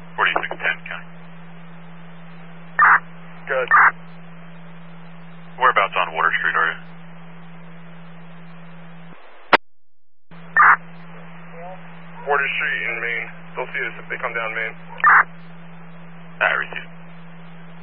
4610, County. Good. Whereabouts on Water Street are you? Water Street in Maine. They'll see us if they come down Maine. I received.